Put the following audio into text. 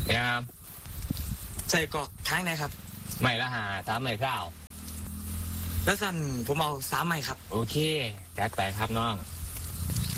งามใส่กรอกทางไหนครับไม่ละหาตามไม่เปล่าแล้วสั่นผมเอา3 ไม้ครับโอเคจัดไปครับน้อง